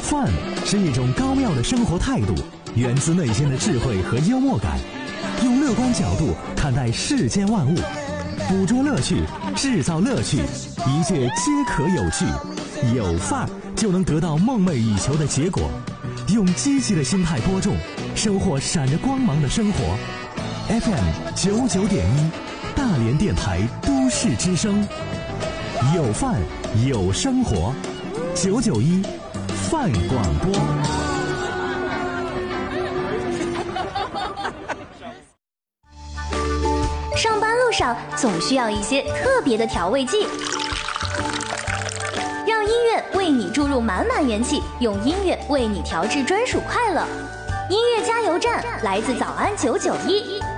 饭是一种高妙的生活态度，源自内心的智慧和幽默感，用乐观角度看待世间万物，捕捉乐趣，制造乐趣，一切皆可有趣。有范儿就能得到梦寐以求的结果。用积极的心态播种，收获闪着光芒的生活。FM99.1，大连电台都市之声，有范儿有生活，991范广播。 上班路上总需要一些特别的调味剂，让音乐为你注入满满元气，用音乐为你调制专属快乐。音乐加油站来自早安991。